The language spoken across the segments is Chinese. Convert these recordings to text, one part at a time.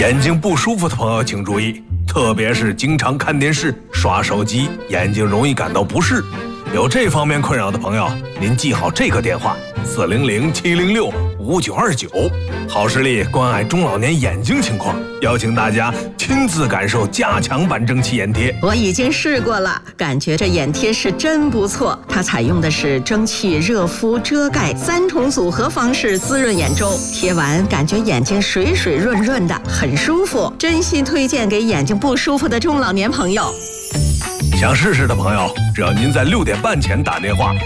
眼睛不舒服的朋友请注意，特别是经常看电视、刷手机，眼睛容易感到不适。有这方面困扰的朋友，您记好这个电话：400-706-5929。好视力关爱中老年眼睛情况，邀请大家亲自感受加强版蒸汽眼贴。 我已经试过了，感觉这眼贴是真不错。它采用的是蒸汽、热敷、遮盖3重组合方式滋润眼周，贴完感觉眼睛水水润润的，很舒服。真心推荐给眼睛不舒服的中老年朋友。 想试试的朋友，只要您在6点半前打电话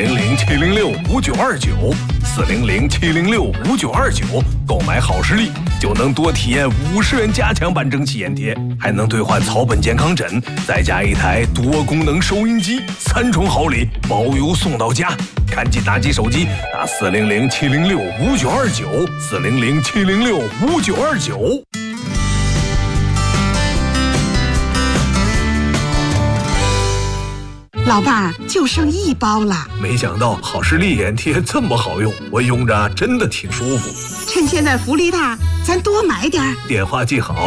400-706-5929，400-706-5929购买好视力，就能多体验50元加强版蒸汽眼贴，还能兑换草本健康枕，再加一台多功能收音机，3重好礼，包邮送到家。赶紧拿起手机打400-706-5929，400-706-5929。 老伴儿，就剩1包了。 没想到好视力眼贴这么好用，我用着真的挺舒服。 趁现在福利大，咱多买点儿。 电话记好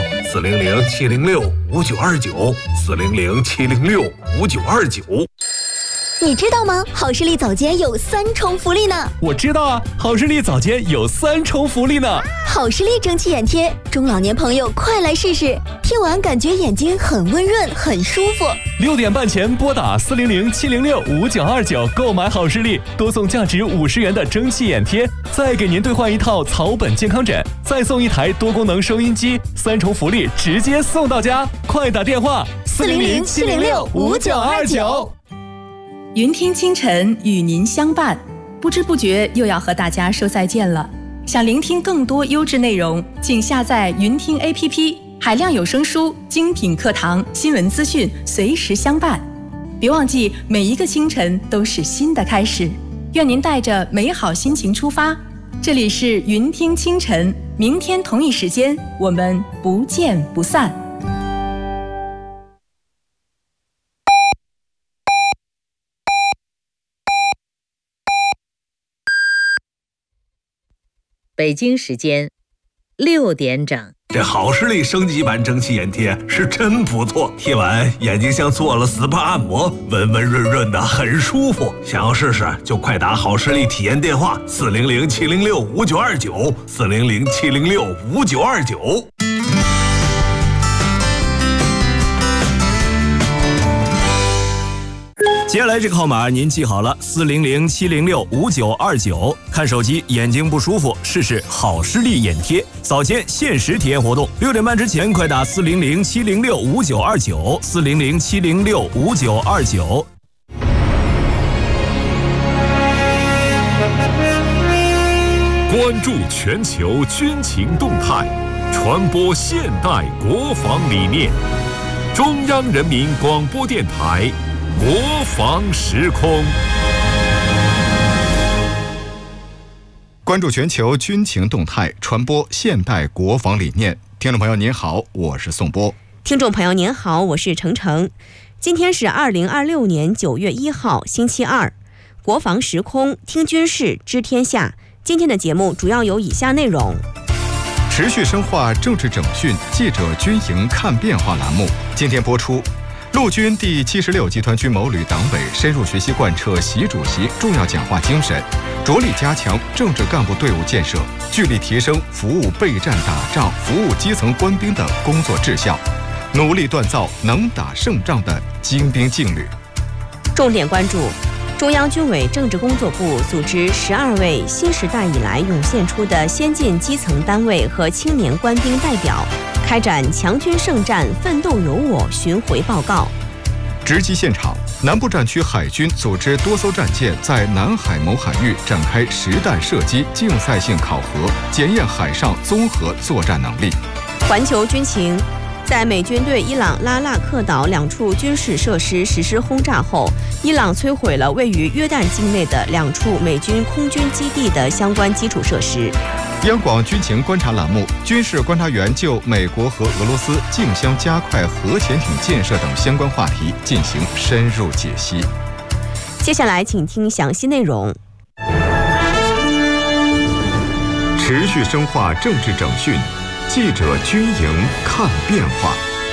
：400-706-5929，400-706-5929。 你知道吗？好视力早间有3重福利呢。 我知道啊，好视力早间有3重福利呢。 好视力蒸汽眼贴，中老年朋友快来试试，贴完感觉眼睛很温润，很舒服。 6点半前拨打400-706-5929购买好视力，多送价值50元的蒸汽眼贴，再给您兑换一套草本健康枕，再送一台多功能收音机，3重福利直接送到家。快打电话400-706-5929。 云听清晨与您相伴，不知不觉又要和大家说再见了。想聆听更多优质内容，请下载云听 APP， 海量有声书、精品课堂、新闻资讯随时相伴。别忘记，每一个清晨都是新的开始。愿您带着美好心情出发。这里是云听清晨，明天同一时间我们不见不散。 北京时间6点整。 这好视力升级版蒸汽眼贴是真不错，贴完眼睛像做了 SPA 按摩，温温润润的，很舒服。想要试试就快打好视力体验电话：400-706-5929，400-706-5929。 接下来这个号码您记好了，400-706-5929。看手机眼睛不舒服，试试好视力眼贴，早间限时体验活动，6点半之前快打400-706-5929，400-706-5929。 关注全球军情动态，传播现代国防理念。中央人民广播电台国防时空。 关注全球军情动态，传播现代国防理念。听众朋友您好，我是宋波。 听众朋友您好，我是程程。今天是2026年9月1号，星期二。国防时空，听军事，知天下。今天的节目主要有以下内容： 持续深化政治整训，记者军营看变化栏目今天播出。陆军第76集团军某旅党委深入学习贯彻习主席重要讲话精神，着力加强政治干部队伍建设，聚力提升服务备战打仗、服务基层官兵的工作质效，努力锻造能打胜仗的精兵劲旅。 重点关注中央军委政治工作部组织12位新时代以来涌现出的先进基层单位和青年官兵代表，开展强军胜战奋斗有我巡回报告。 直击现场，南部战区海军组织多艘战舰在南海某海域展开实弹射击竞赛性考核，检验海上综合作战能力。 环球军情，在美军对伊朗拉纳克岛2处军事设施实施轰炸后，伊朗摧毁了位于约旦境内的2处美军空军基地的相关基础设施。 央广军情观察栏目，军事观察员就美国和俄罗斯竞相加快核潜艇建设等相关话题进行深入解析。 接下来请听详细内容。 持续深化政治整训， 记者军营看变化。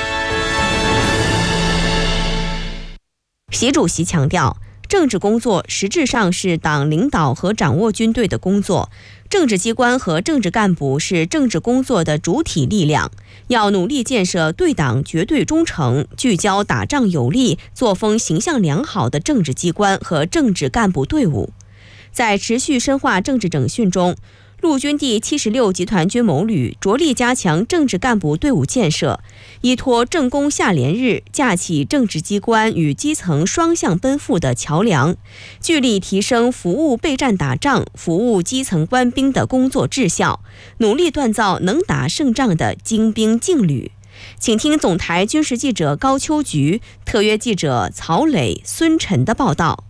习主席强调，政治工作实质上是党领导和掌握军队的工作，政治机关和政治干部是政治工作的主体力量，要努力建设对党绝对忠诚、聚焦打仗有力、作风形象良好的政治机关和政治干部队伍。在持续深化政治整训中，陆军第76集团军某旅着力加强政治干部队伍建设，依托政工夏连日，架起政治机关与基层双向奔赴的桥梁，聚力提升服务备战打仗、服务基层官兵的工作质效，努力锻造能打胜仗的精兵劲旅。请听总台军事记者高秋菊、特约记者曹磊、孙晨的报道。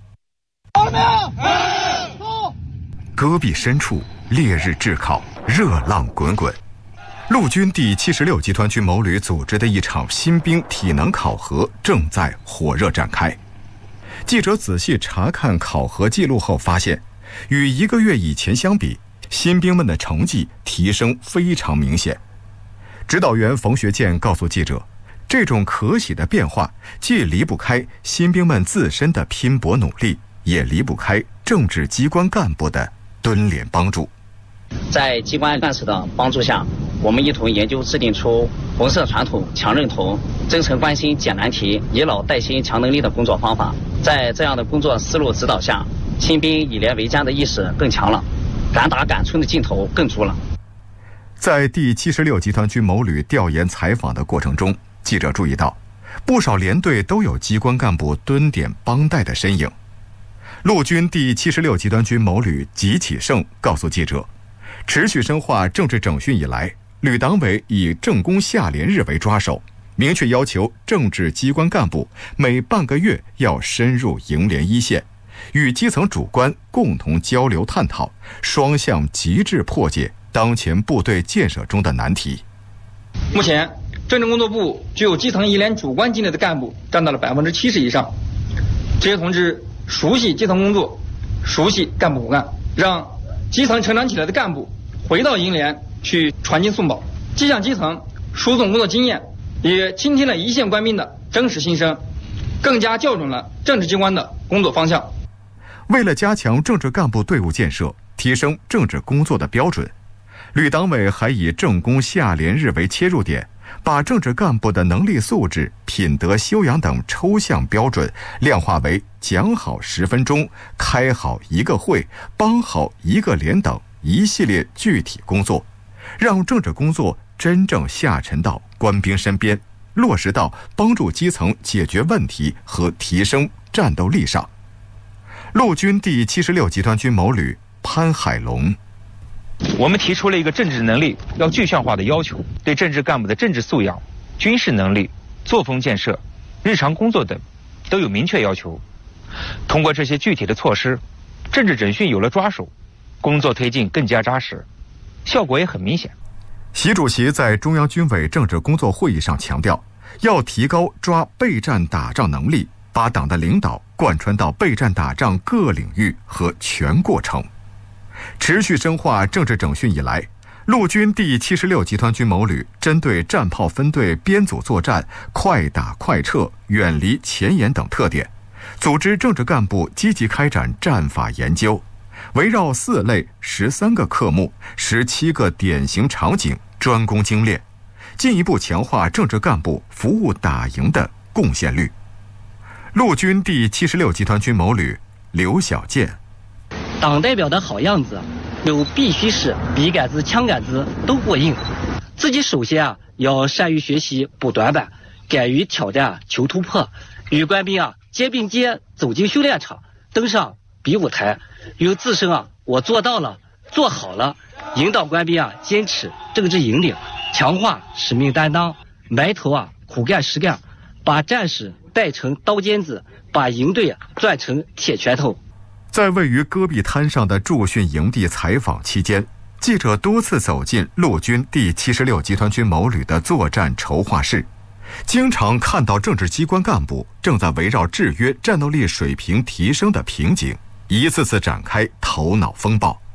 戈壁深处，烈日炙烤，热浪滚滚。陆军第76集团军某旅组织的一场新兵体能考核正在火热展开。记者仔细查看考核记录后发现，与1个月以前相比，新兵们的成绩提升非常明显。指导员冯学建告诉记者，这种可喜的变化既离不开新兵们自身的拼搏努力，也离不开政治机关干部的敦联帮助。 在机关干事的帮助下，我们一同研究制定出红色传统、强认同、真诚关心、解难题、以老带新、强能力的工作方法。在这样的工作思路指导下，新兵以连为家的意识更强了，敢打敢冲的劲头更足了。 在第76集团军某旅调研采访的过程中，记者注意到，不少连队都有机关干部敦点帮带的身影。陆军第76集团军某旅吉启胜告诉记者，持续深化政治整训以来，旅党委以政工夏连日为抓手，明确要求政治机关干部每半个月要深入营连一线，与基层主官共同交流探讨，双向极致破解当前部队建设中的难题。 目前，政治工作部具有基层一连主官级别的干部占到了70%以上，这些同志熟悉基层工作，熟悉干部骨干，让基层成长起来的干部回到营连去传经送宝，既向基层输送工作经验，也倾听了一线官兵的真实心声，更加校准了政治机关的工作方向。 为了加强政治干部队伍建设，提升政治工作的标准，旅党委还以政工夏连日为切入点，把政治干部的能力素质、品德修养等抽象标准量化为讲好10分钟、开好1个会、帮好1个连等一系列具体工作，让政治工作真正下沉到官兵身边，落实到帮助基层解决问题和提升战斗力上。陆军第76集团军某旅潘海龙， 我们提出了一个政治能力要具象化的要求，对政治干部的政治素养、军事能力、作风建设、日常工作等都有明确要求。通过这些具体的措施，政治整训有了抓手，工作推进更加扎实，效果也很明显。 习主席在中央军委政治工作会议上强调，要提高抓备战打仗能力，把党的领导贯穿到备战打仗各领域和全过程。持续深化政治整训以来，陆军第76集团军某旅针对战炮分队编组作战、快打快撤、远离前沿等特点，组织政治干部积极开展战法研究，围绕4类13个科目、17个典型场景专攻精炼，进一步强化政治干部服务打赢的贡献率。陆军第76集团军某旅刘小健， 党代表的好样子就必须是笔杆子、枪杆子都过硬。自己首先要善于学习补短板，敢于挑战求突破，与官兵肩并肩走进训练场，登上比武台，用自身我做到了、做好了，引导官兵坚持政治引领，强化使命担当，埋头苦干实干，把战士带成刀尖子，把营队攥成铁拳头。 在位于戈壁滩上的驻训营地采访期间，记者多次走进陆军第76集团军某旅的作战筹划室，经常看到政治机关干部正在围绕制约战斗力水平提升的瓶颈，一次次展开头脑风暴。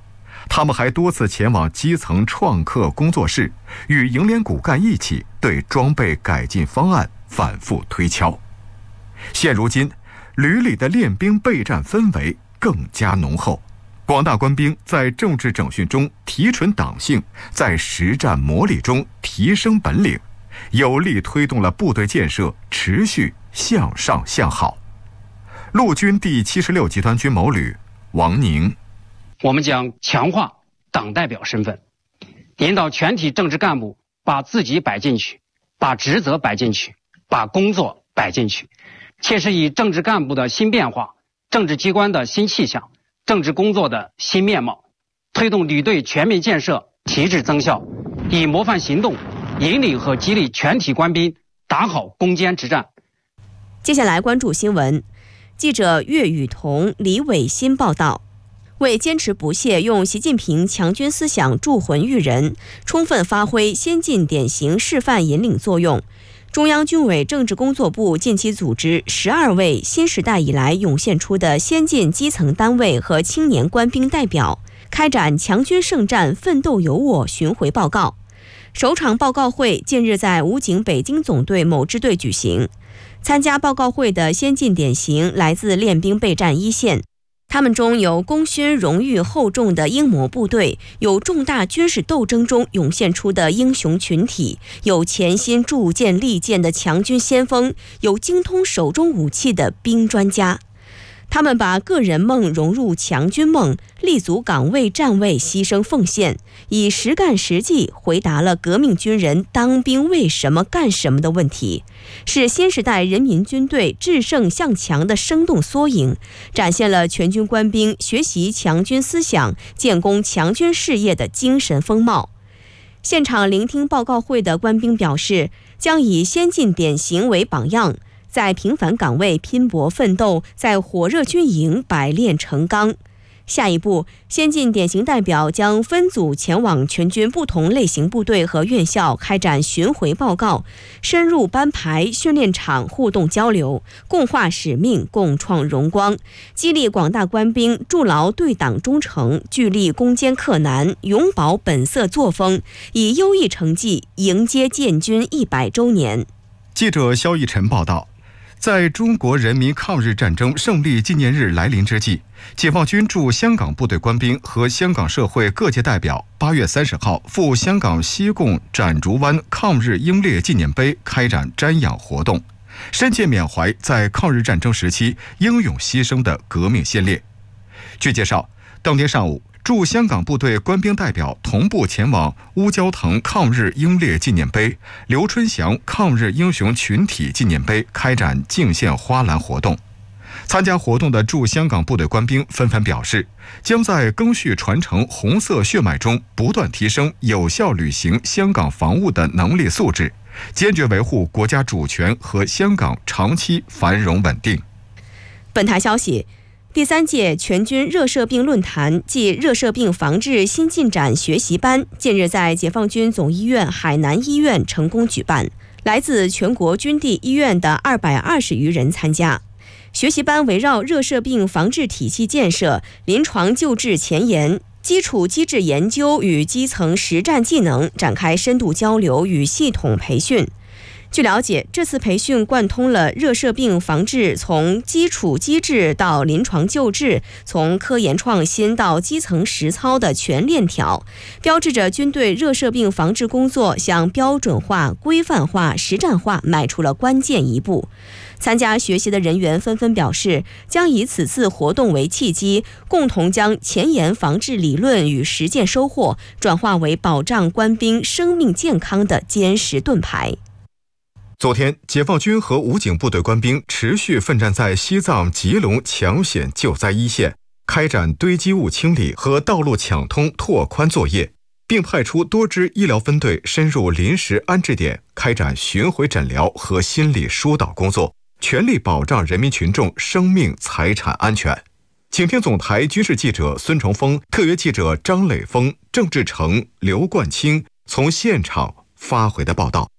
他们还多次前往基层创客工作室，与营连骨干一起对装备改进方案反复推敲。现如今，旅里的练兵备战氛围更加浓厚，广大官兵在政治整训中提纯党性，在实战模拟中提升本领，有力推动了部队建设持续向上向好。陆军第76集团军某旅王宁， 我们将强化党代表身份，引导全体政治干部把自己摆进去，把职责摆进去，把工作摆进去，切实以政治干部的新变化、政治机关的新气象、政治工作的新面貌，推动旅队全面建设提质增效，以模范行动引领和激励全体官兵打好攻坚之战。 接下来关注新闻，记者岳雨桐、李伟新报道。为坚持不懈用习近平强军思想铸魂育人，充分发挥先进典型示范引领作用，中央军委政治工作部近期组织12位新时代以来涌现出的先进基层单位和青年官兵代表，开展强军圣战奋斗有我巡回报告。首场报告会近日在武警北京总队某支队举行。参加报告会的先进典型来自练兵备战一线，他们中有功勋荣誉厚重的英模部队，有重大军事斗争中涌现出的英雄群体，有潜心铸剑利剑的强军先锋，有精通手中武器的兵专家。他们把个人梦融入强军梦，立足岗位站位，牺牲奉献，以实干实际回答了革命军人当兵为什么干什么的问题，是新时代人民军队制胜向强的生动缩影，展现了全军官兵学习强军思想、建功强军事业的精神风貌。现场聆听报告会的官兵表示，将以先进典型为榜样，在平凡岗位拼搏奋斗，在火热军营百炼成钢。下一步，先进典型代表将分组前往全军不同类型部队和院校开展巡回报告，深入班排、训练场互动交流，共话使命，共创荣光，激励广大官兵筑牢对党忠诚，聚力攻坚克难，永葆本色作风，以优异成绩迎接建军100周年。 记者肖逸晨报道。在中国人民抗日战争胜利纪念日来临之际，解放军驻香港部队官兵和香港社会各界代表8月30号赴香港西贡展竹湾抗日英烈纪念碑开展瞻仰活动，深切缅怀在抗日战争时期英勇牺牲的革命先烈。据介绍，当天上午，驻香港部队官兵代表同步前往乌蛟腾抗日英烈纪念碑、刘春祥抗日英雄群体纪念碑开展敬献花篮活动。参加活动的驻香港部队官兵纷纷表示，将在赓续传承红色血脉中不断提升有效履行香港防务的能力素质，坚决维护国家主权和香港长期繁荣稳定。 本台消息，第3届全军热射病论坛暨热射病防治新进展学习班近日在解放军总医院海南医院成功举办，来自全国军地医院的220余人参加。学习班围绕热射病防治体系建设、临床救治前沿、基础机制研究与基层实战技能展开深度交流与系统培训。据了解，这次培训贯通了热射病防治从基础机制到临床救治，从科研创新到基层实操的全链条，标志着军队热射病防治工作向标准化、规范化、实战化迈出了关键一步。参加学习的人员纷纷表示，将以此次活动为契机，共同将前沿防治理论与实践收获转化为保障官兵生命健康的坚实盾牌。 昨天，解放军和武警部队官兵持续奋战在西藏吉隆抢险救灾一线，开展堆积物清理和道路抢通拓宽作业，并派出多支医疗分队深入临时安置点，开展巡回诊疗和心理疏导工作，全力保障人民群众生命财产安全。请听总台军事记者孙崇峰、特约记者张磊峰、郑志成、刘冠清从现场发回的报道。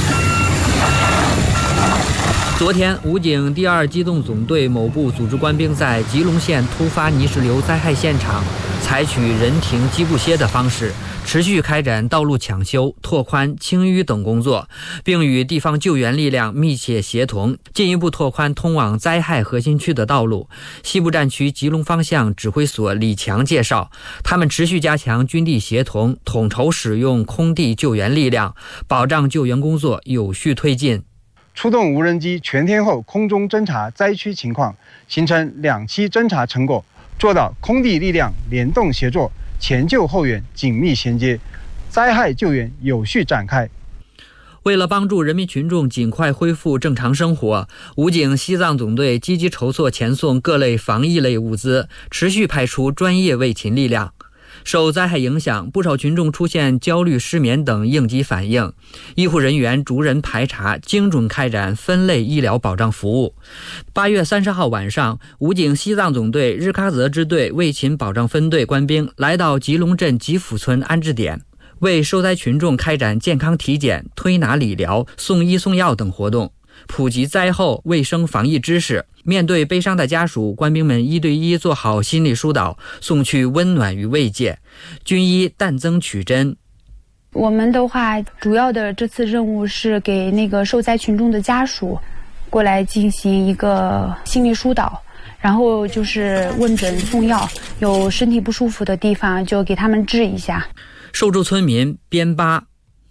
昨天，武警第2机动总队某部组织官兵在吉隆县突发泥石流灾害现场采取人停机不歇的方式，持续开展道路抢修、拓宽、清淤等工作，并与地方救援力量密切协同，进一步拓宽通往灾害核心区的道路。西部战区吉隆方向指挥所李强介绍，他们持续加强军地协同，统筹使用空地救援力量，保障救援工作有序推进。 出动无人机全天候空中侦察灾区情况，形成2期侦察成果，做到空地力量联动协作，前救后援紧密衔接，灾害救援有序展开。 为了帮助人民群众尽快恢复正常生活，武警西藏总队积极筹措前送各类防疫类物资，持续派出专业卫勤力量。受灾害影响，不少群众出现焦虑、失眠等应激反应，医护人员逐人排查，精准开展分类医疗保障服务。8月30号晚上，武警西藏总队日喀则支队卫勤保障分队官兵来到吉隆镇吉府村安置点，为受灾群众开展健康体检、推拿理疗、送医送药等活动，普及灾后卫生防疫知识。面对悲伤的家属，官兵们1对1做好心理疏导，送去温暖与慰藉。军医淡增曲珍， 我们的话，主要的这次任务是给那个受灾群众的家属过来进行一个心理疏导，然后就是问诊送药，有身体不舒服的地方就给他们治一下。 受助村民边巴，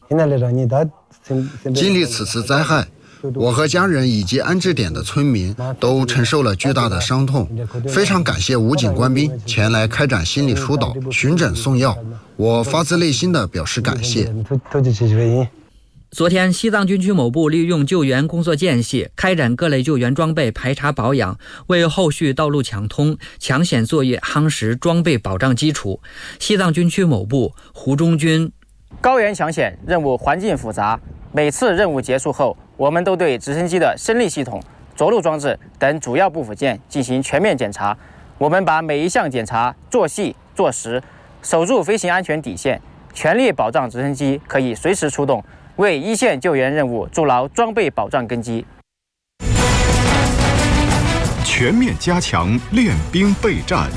经历此次灾害，我和家人以及安置点的村民都承受了巨大的伤痛，非常感谢武警官兵前来开展心理疏导、巡诊送药，我发自内心的表示感谢。 昨天，西藏军区某部利用救援工作间隙，开展各类救援装备排查保养，为后续道路抢通、抢险作业夯实装备保障基础。西藏军区某部胡忠军， 高原抢险任务环境复杂，每次任务结束后，我们都对直升机的升力系统、着陆装置等主要部附件进行全面检查。我们把每一项检查做细做实，守住飞行安全底线，全力保障直升机可以随时出动，为一线救援任务筑牢装备保障根基。 全面加强练兵备战。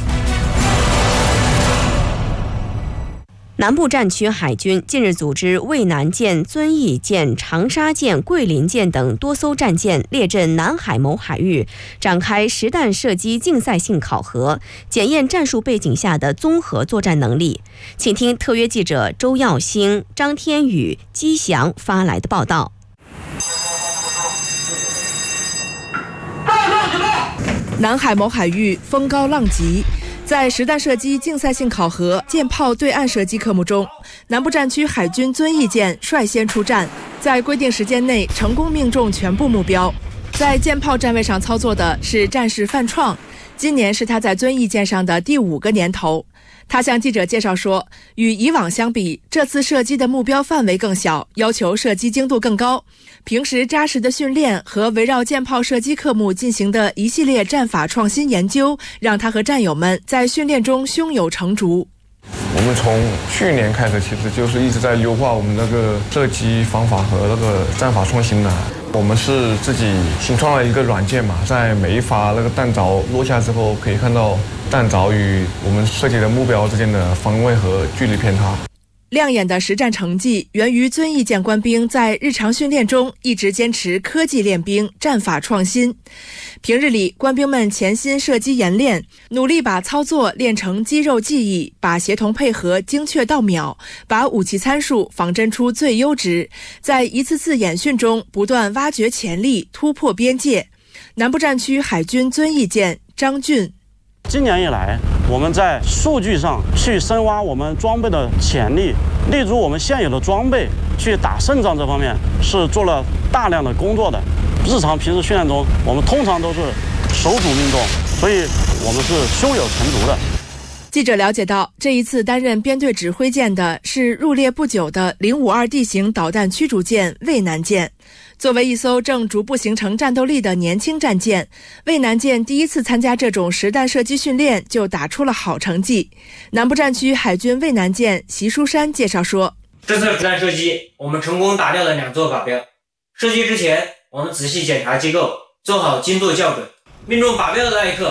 南部战区海军近日组织渭南舰、遵义舰、长沙舰、桂林舰等多艘战舰列阵南海某海域，展开实弹射击竞赛性考核，检验战术背景下的综合作战能力。请听特约记者周耀星、张天宇、基祥发来的报道。 南海某海域风高浪急，在实弹射击竞赛性考核舰炮对岸射击科目中，南部战区海军遵义舰率先出战，在规定时间内成功命中全部目标。在舰炮站位上操作的是战士范创，今年是他在遵义舰上的第5个年头。他向记者介绍说，与以往相比，这次射击的目标范围更小，要求射击精度更高。平时扎实的训练和围绕舰炮射击科目进行的一系列战法创新研究，让他和战友们在训练中胸有成竹。 我们从去年开始，其实就是一直在优化我们那个射击方法和那个战法创新的。我们是自己新创了一个软件嘛，在每一发那个弹着落下之后，可以看到弹着与我们设计的目标之间的方位和距离偏差。 亮眼的实战成绩源于遵义舰官兵在日常训练中一直坚持科技练兵、战法创新。平日里，官兵们潜心射击研练，努力把操作练成肌肉记忆，把协同配合精确到秒，把武器参数仿真出最优值，在一次次演训中不断挖掘潜力，突破边界。南部战区海军遵义舰张俊， 今年以来，我们在数据上去深挖我们装备的潜力，例如我们现有的装备去打胜仗这方面是做了大量的工作的。日常平时训练中，我们通常都是手主命中，所以我们是胸有成竹的。 记者了解到，这一次担任编队指挥舰的是入列不久的052D 型导弹驱逐舰渭南舰。作为一艘正逐步形成战斗力的年轻战舰，渭南舰第一次参加这种实弹射击训练就打出了好成绩。南部战区海军渭南舰习书山介绍说， 这次实弹射击，我们成功打掉了2座靶标。射击之前，我们仔细检查机构，做好精度校准。命中靶标的那一刻，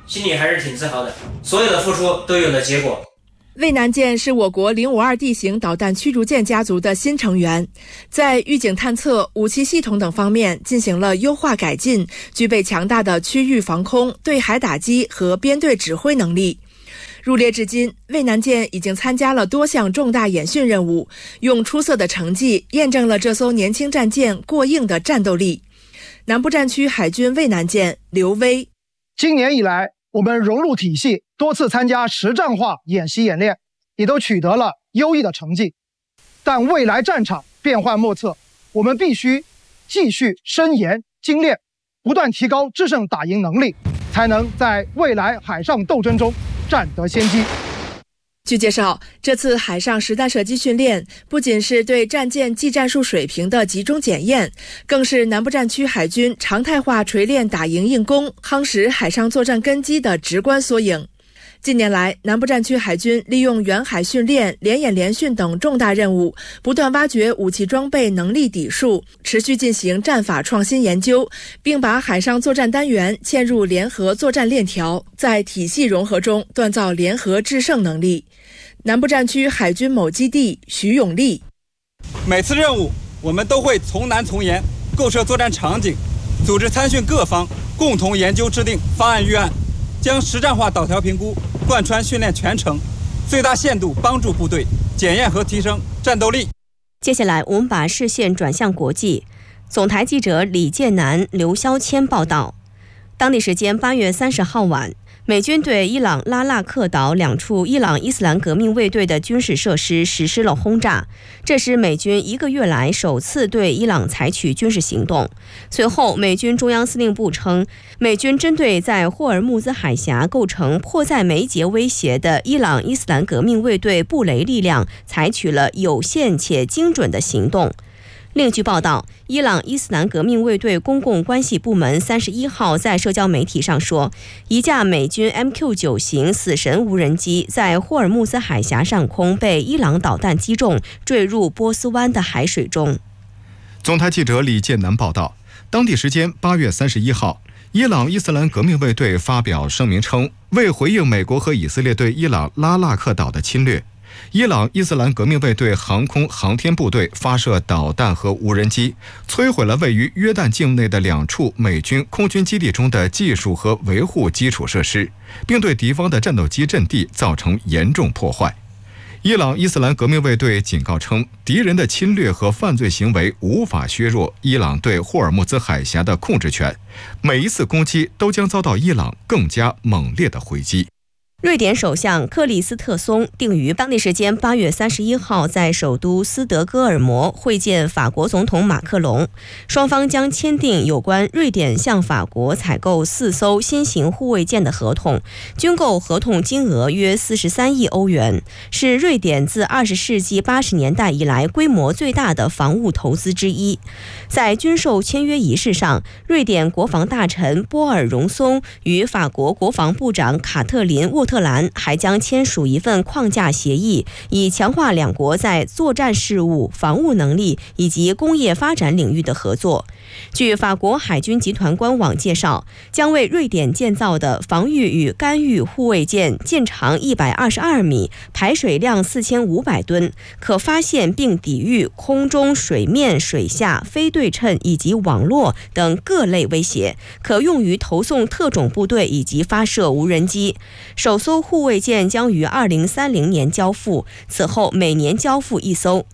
心里还是挺自豪的。所有的付出都有了结果。 渭南舰是我国052D 型导弹驱逐舰家族的新成员，在预警探测、武器系统等方面进行了优化改进，具备强大的区域防空、对海打击和编队指挥能力。入列至今，渭南舰已经参加了多项重大演训任务，用出色的成绩验证了这艘年轻战舰过硬的战斗力。南部战区海军渭南舰刘威： 今年以来，我们融入体系，多次参加实战化演习演练，也都取得了优异的成绩。但未来战场变幻莫测，我们必须继续深研精炼，不断提高制胜打赢能力，才能在未来海上斗争中占得先机。 据介绍，这次海上实弹射击训练不仅是对战舰技战术水平的集中检验，更是南部战区海军常态化锤炼打赢硬攻、夯实海上作战根基的直观缩影。近年来，南部战区海军利用远海训练、联演联训等重大任务，不断挖掘武器装备能力底数，持续进行战法创新研究，并把海上作战单元嵌入联合作战链条，在体系融合中锻造联合制胜能力。南部战区海军某基地徐永利： 每次任务，我们都会从难从严，构设作战场景，组织参训各方，共同研究制定方案预案，将实战化导条评估贯穿训练全程，最大限度帮助部队检验和提升战斗力。 接下来，我们把视线转向国际。总台记者李建南、刘肖谦报道。当地时间8月30号晚，美军对伊朗拉腊克岛2处伊朗伊斯兰革命卫队的军事设施实施了轰炸，这是美军1个月来首次对伊朗采取军事行动。随后，美军中央司令部称，美军针对在霍尔木兹海峡构成迫在眉睫威胁的伊朗伊斯兰革命卫队布雷力量采取了有限且精准的行动。另据报道，伊朗伊斯兰革命卫队公共关系部门31号在社交媒体上说，一架美军 MQ-9 型死神无人机在霍尔木兹海峡上空被伊朗导弹击中，坠入波斯湾的海水中。 总台记者李建南报道，当地时间8月31号，伊朗伊斯兰革命卫队发表声明称，为回应美国和以色列对伊朗拉腊克岛的侵略，伊朗伊斯兰革命卫队航空航天部队发射导弹和无人机，摧毁了位于约旦境内的2处美军空军基地中的技术和维护基础设施，并对敌方的战斗机阵地造成严重破坏。伊朗伊斯兰革命卫队警告称，敌人的侵略和犯罪行为无法削弱伊朗对霍尔木兹海峡的控制权，每一次攻击都将遭到伊朗更加猛烈的回击。 瑞典首相克里斯特松定于当地时间8月31号在首都斯德哥尔摩会见法国总统马克龙，双方将签订有关瑞典向法国采购4艘新型护卫舰的合同，军购合同金额约43亿欧元，是瑞典自20世纪80年代以来规模最大的防务投资之一。在军售签约仪式上，瑞典国防大臣波尔荣松与法国国防部长卡特琳沃特兰还将签署一份框架协议，以强化两国在作战事务、防务能力以及工业发展领域的合作。据法国海军集团官网介绍，将为瑞典建造的防御与干预护卫舰舰长122米，排水量4500吨，可发现并抵御空中、水面、水下、非对称以及网络等各类威胁，可用于投送特种部队以及发射无人机。首艘护卫舰将于2030年交付，此后每年交付1艘。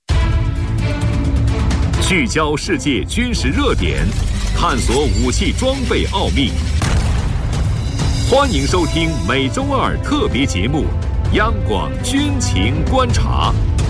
聚焦世界军事热点，探索武器装备奥秘。欢迎收听每周2特别节目《央广军情观察》。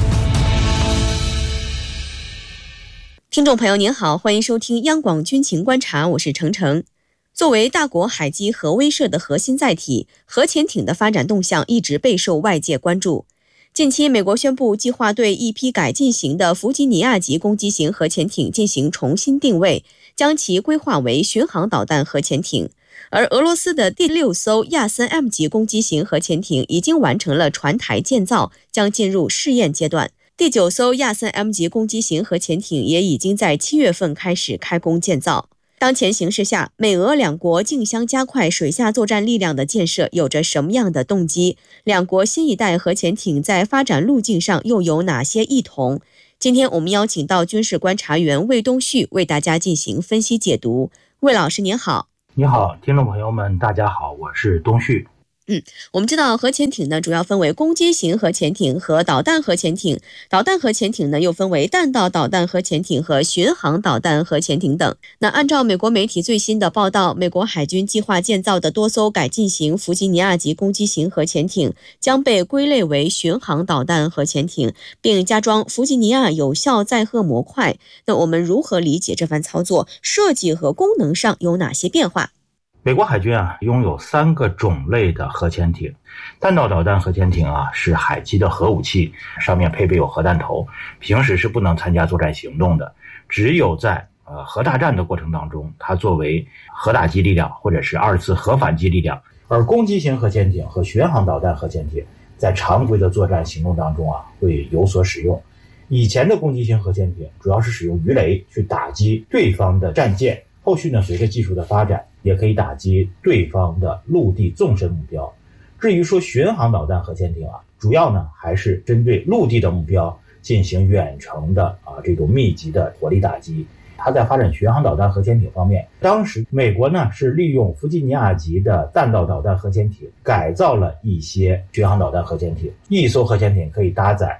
听众朋友您好，欢迎收听央广军情观察，我是程程。作为大国海基核威慑的核心载体，核潜艇的发展动向一直备受外界关注。近期，美国宣布计划对一批改进型的弗吉尼亚级攻击型核潜艇进行重新定位，将其规划为巡航导弹核潜艇。而俄罗斯的第6艘亚森 M 级攻击型核潜艇已经完成了船台建造，将进入试验阶段。第9艘亚森 M 级攻击型核潜艇也已经在7月份开始开工建造。 当前形势下，美俄两国竞相加快水下作战力量的建设，有着什么样的动机？两国新一代核潜艇在发展路径上又有哪些异同？今天我们邀请到军事观察员魏东旭为大家进行分析解读。魏老师您好。 你好，听众朋友们大家好，我是东旭。 我们知道核潜艇呢主要分为攻击型核潜艇和导弹核潜艇，导弹核潜艇呢又分为弹道导弹核潜艇和巡航导弹核潜艇等。那按照美国媒体最新的报道，美国海军计划建造的多艘改进型弗吉尼亚级攻击型核潜艇将被归类为巡航导弹核潜艇，并加装弗吉尼亚有效载荷模块。那我们如何理解这番操作？设计和功能上有哪些变化？ 美国海军拥有3个种类的核潜艇。弹道导弹核潜艇是海基的核武器，上面配备有核弹头，平时是不能参加作战行动的，只有在核大战的过程当中，它作为核打击力量或者是2次核反击力量。而攻击型核潜艇和巡航导弹核潜艇在常规的作战行动当中会有所使用。以前的攻击型核潜艇主要是使用鱼雷去打击对方的战舰，后续呢随着技术的发展也可以打击对方的陆地纵深目标。至于说巡航导弹核潜艇主要呢还是针对陆地的目标进行远程的这种密集的火力打击。它在发展巡航导弹核潜艇方面，当时美国呢是利用弗吉尼亚级的弹道导弹核潜艇改造了一些巡航导弹核潜艇，一艘核潜艇可以搭载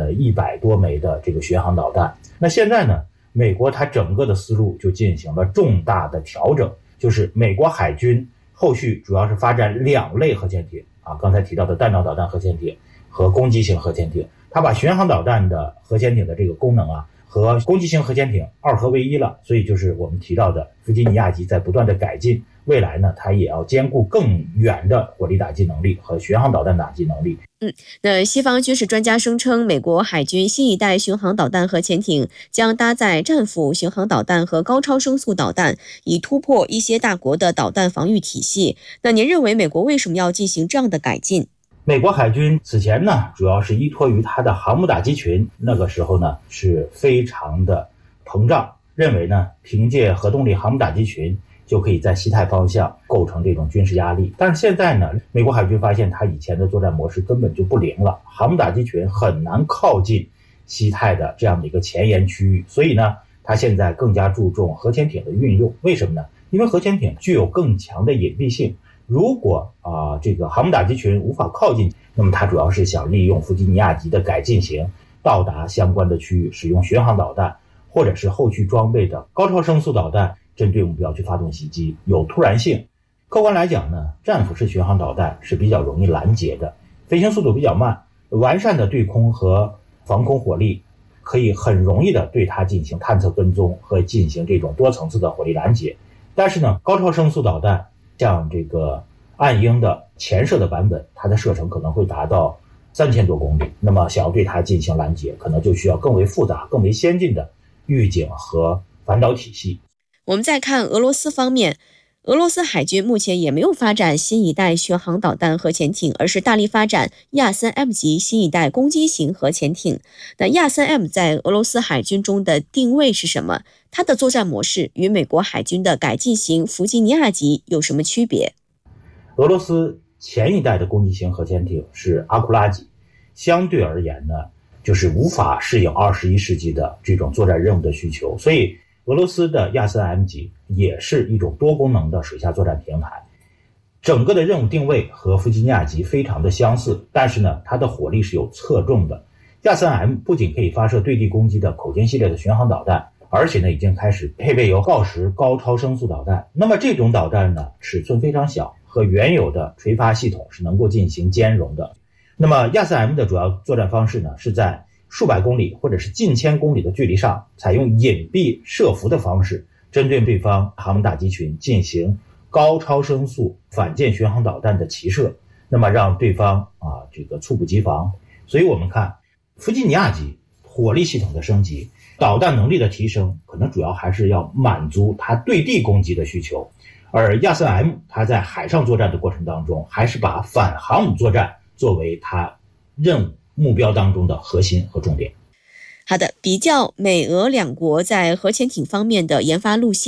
100多枚的这个巡航导弹。那现在呢，美国它整个的思路就进行了重大的调整，就是美国海军后续主要是发展2类核潜艇刚才提到的弹道导弹核潜艇和攻击型核潜艇。它把巡航导弹的核潜艇的这个功能和攻击型核潜艇2合为一了，所以就是我们提到的弗吉尼亚级在不断的改进，未来呢它也要兼顾更远的火力打击能力和巡航导弹打击能力。 那西方军事专家声称，美国海军新一代巡航导弹核潜艇将搭载战斧巡航导弹和高超声速导弹，以突破一些大国的导弹防御体系。那您认为美国为什么要进行这样的改进？ 美国海军此前呢主要是依托于它的航母打击群，那个时候呢是非常的膨胀，认为呢凭借核动力航母打击群就可以在西太方向构成这种军事压力。但是现在呢，美国海军发现它以前的作战模式根本就不灵了，航母打击群很难靠近西太的这样的一个前沿区域，所以呢它现在更加注重核潜艇的运用。为什么呢？因为核潜艇具有更强的隐蔽性，如果这个航母打击群无法靠近，那么它主要是想利用弗吉尼亚级的改进型到达相关的区域，使用巡航导弹或者是后续装备的高超声速导弹针对目标去发动袭击，有突然性。客观来讲呢，战斧式巡航导弹是比较容易拦截的，飞行速度比较慢，完善的对空和防空火力可以很容易的对它进行探测跟踪和进行这种多层次的火力拦截。但是呢，高超声速导弹像这个岸鹰的前射的版本，它的射程可能会达到3000多公里，那么想要对它进行拦截，可能就需要更为复杂更为先进的预警和反导体系。 我们再看俄罗斯方面，俄罗斯海军目前也没有发展新一代巡航导弹核潜艇，而是大力发展亚森 M 级新一代攻击型核潜艇。那亚森 M 在俄罗斯海军中的定位是什么？它的作战模式与美国海军的改进型弗吉尼亚级有什么区别？ 俄罗斯前一代的攻击型核潜艇是阿库拉级，相对而言呢，就是无法适应21世纪的这种作战任务的需求，所以俄罗斯的亚森 M 级也是一种多功能的水下作战平台。整个的任务定位和弗吉尼亚级非常的相似，但是呢，它的火力是有侧重的。亚森 M 不仅可以发射对地攻击的口径系列的巡航导弹，而且呢，已经开始配备有锆石高超声速导弹。那么这种导弹呢，尺寸非常小，和原有的垂发系统是能够进行兼容的。那么亚森 M 的主要作战方式呢，是在数百公里或者是近千公里的距离上，采用隐蔽设伏的方式，针对对方航母打击群进行高超声速反舰巡航导弹的齐射，那么让对方这个猝不及防。所以我们看弗吉尼亚级火力系统的升级，导弹能力的提升，可能主要还是要满足它对地攻击的需求。而亚森 M 它在海上作战的过程当中，还是把反航母作战作为它任务目标当中的核心和重点。 好的，比较美俄两国在核潜艇方面的研发路线，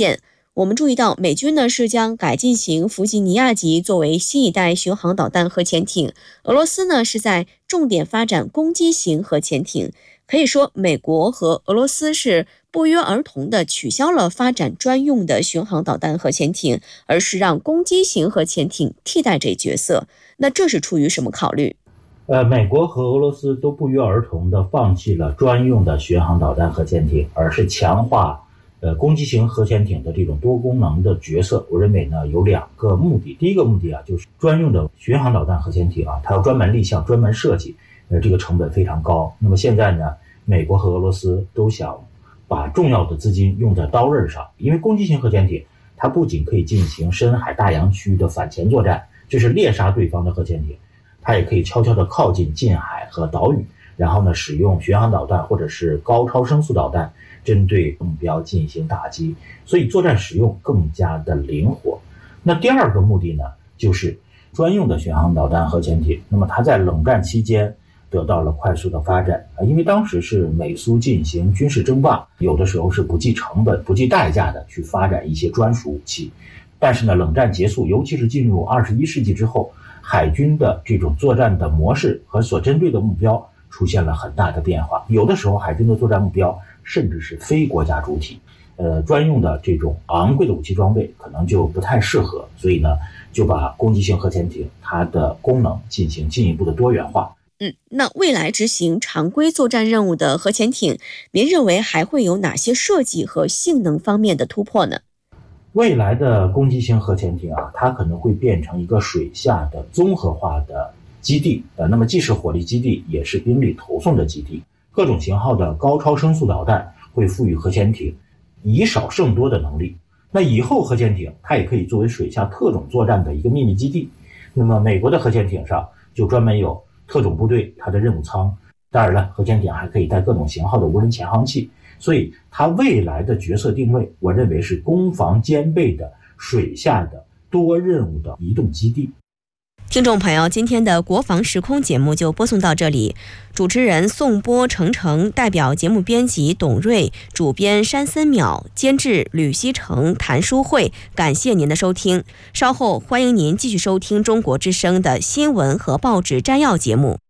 我们注意到，美军呢是将改进型弗吉尼亚级作为新一代巡航导弹核潜艇，俄罗斯呢是在重点发展攻击型核潜艇。可以说，美国和俄罗斯是不约而同地取消了发展专用的巡航导弹核潜艇，而是让攻击型核潜艇替代这角色。那这是出于什么考虑？ 美国和俄罗斯都不约而同地放弃了专用的巡航导弹核潜艇，而是强化攻击型核潜艇的这种多功能的角色。我认为呢有2个目的。第一个目的啊，就是专用的巡航导弹核潜艇啊，它要专门立项、专门设计，这个成本非常高。那么现在呢，美国和俄罗斯都想把重要的资金用在刀刃上，因为攻击型核潜艇它不仅可以进行深海大洋区的反潜作战，就是猎杀对方的核潜艇，它也可以悄悄地靠近近海和岛屿，然后呢使用巡航导弹或者是高超声速导弹针对目标进行打击，所以作战使用更加的灵活。那第2个目的呢，就是专用的巡航导弹核潜艇，那么它在冷战期间得到了快速的发展，因为当时是美苏进行军事争霸，有的时候是不计成本、不计代价的去发展一些专属武器。但是呢，冷战结束，尤其是进入21世纪之后，海军的这种作战的模式和所针对的目标出现了很大的变化。有的时候海军的作战目标甚至是非国家主体，专用的这种昂贵的武器装备可能就不太适合，所以呢，就把攻击型核潜艇它的功能进行进一步的多元化。 那未来执行常规作战任务的核潜艇，您认为还会有哪些设计和性能方面的突破呢？ 未来的攻击型核潜艇啊，它可能会变成一个水下的综合化的基地，那么既是火力基地，也是兵力投送的基地。各种型号的高超声速导弹会赋予核潜艇以少胜多的能力。那以后核潜艇它也可以作为水下特种作战的一个秘密基地。那么美国的核潜艇上就专门有特种部队它的任务舱，当然了，核潜艇还可以带各种型号的无人潜航器，所以它未来的角色定位，我认为是攻防兼备的水下的多任务的移动基地。 听众朋友，今天的国防时空节目就播送到这里，主持人宋波、程程，代表节目编辑董瑞，主编山森淼，监制吕希成、谭淑慧，感谢您的收听。稍后欢迎您继续收听中国之声的新闻和报纸摘要节目。